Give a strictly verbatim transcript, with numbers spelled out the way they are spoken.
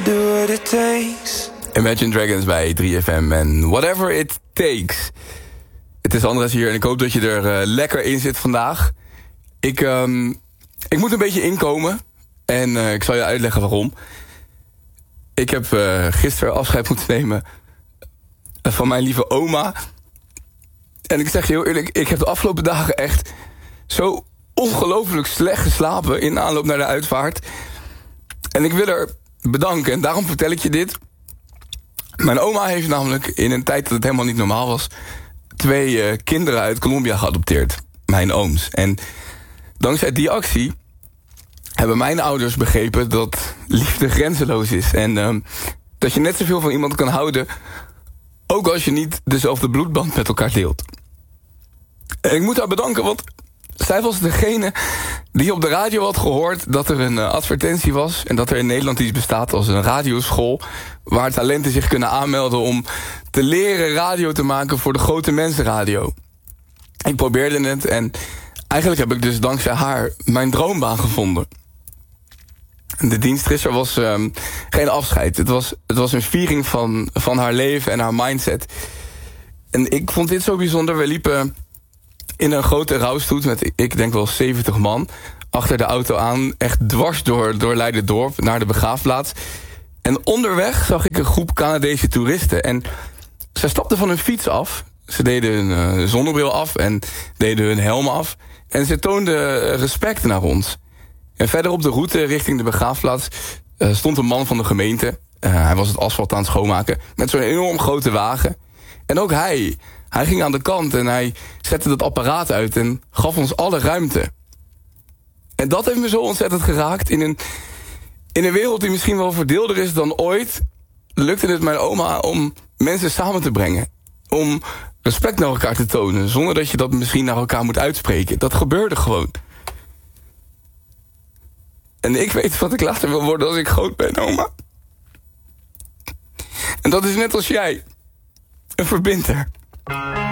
do what it takes. Imagine Dragons bij drie F M en Whatever It Takes. Het is Andres hier en ik hoop dat je er uh, lekker in zit vandaag. Ik, um, ik moet een beetje inkomen en uh, ik zal je uitleggen waarom. Ik heb uh, gisteren afscheid moeten nemen van mijn lieve oma. En ik zeg je heel eerlijk, ik heb de afgelopen dagen echt zo ongelooflijk slecht geslapen in aanloop naar de uitvaart. En ik wil haar bedanken en daarom vertel ik je dit. Mijn oma heeft namelijk in een tijd dat het helemaal niet normaal was twee uh, kinderen uit Colombia geadopteerd. Mijn ooms. En dankzij die actie hebben mijn ouders begrepen dat liefde grenzeloos is. En uh, dat je net zoveel van iemand kan houden, ook als je niet dezelfde bloedband met elkaar deelt. En ik moet haar bedanken, want zij was degene die op de radio had gehoord dat er een uh, advertentie was en dat er in Nederland iets bestaat als een radioschool waar talenten zich kunnen aanmelden om te leren radio te maken voor de grote mensenradio. Ik probeerde het en eigenlijk heb ik dus dankzij haar mijn droombaan gevonden. De dienst gisteren was um, geen afscheid. Het was, het was een viering van, van haar leven en haar mindset. En ik vond dit zo bijzonder. We liepen in een grote rouwstoet met, ik denk wel zeventig man, achter de auto aan, echt dwars door, door Leiden-dorp naar de begraafplaats. En onderweg zag ik een groep Canadese toeristen. En zij stapten van hun fiets af. Ze deden hun uh, zonnebril af en deden hun helm af. En ze toonden respect naar ons. En verder op de route richting de begraafplaats uh, stond een man van de gemeente. Uh, hij was het asfalt aan het schoonmaken met zo'n enorm grote wagen. En ook hij, hij ging aan de kant en hij zette dat apparaat uit en gaf ons alle ruimte. En dat heeft me zo ontzettend geraakt. In een, in een wereld die misschien wel verdeelder is dan ooit, lukte het mijn oma om mensen samen te brengen. Om respect naar elkaar te tonen, zonder dat je dat misschien naar elkaar moet uitspreken. Dat gebeurde gewoon. En ik weet wat ik later wil worden als ik groot ben, oma. En dat is net als jij. Een verbinder.